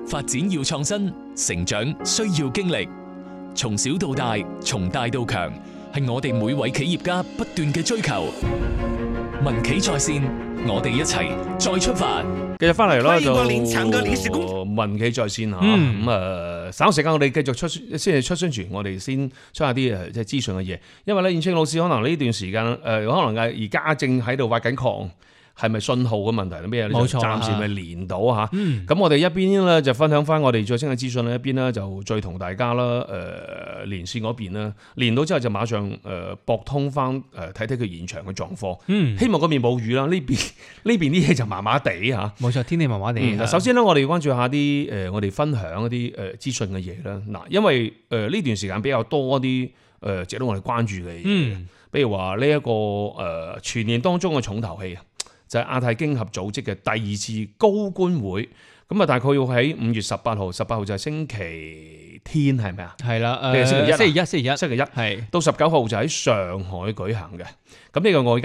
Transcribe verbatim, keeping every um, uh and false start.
發展要創新，成長需要經歷。從小到大，從大到強，係我哋每位企業家不斷嘅追求。民企在線，我哋一齊再出發。 繼續翻嚟啦，就歡迎光臨強哥臨時工民企在線嚇， 嗯咁啊稍後時間我哋繼續出先係出宣傳，我哋先出下啲誒即係資訊嘅嘢，因為咧燕青老師可能呢段時間誒、呃、可能而家正喺度挖緊礦。係咪信號嘅問題咧？咩？冇錯，暫時咪連到嚇。咁、嗯、我哋一邊咧就分享翻我哋最新嘅資訊咧，一邊咧就再同大家啦誒、呃、連線嗰邊啦，連到之後就馬上誒撥、呃、通翻誒睇睇佢現場嘅狀況。嗯，希望嗰邊冇雨啦，呢邊呢邊啲嘢就麻麻地嚇。冇錯，天氣麻麻地。嗱、嗯，首先咧我哋關注下啲誒、呃、我哋分享一啲誒資訊嘅嘢啦。嗱，因為誒呢、呃、段時間比較多啲誒、呃、值得我哋關注嘅嘢，嗯，比如話呢一個誒、呃、全年當中嘅重頭戲啊。就係亞太經合組織嘅第二次高官會，咁啊大概要喺五月十八號，十八號就係星期天係咪啊？係啦，誒星期一，星期一，星期一，星期一，係到十九號就喺上海舉行嘅。咁呢個外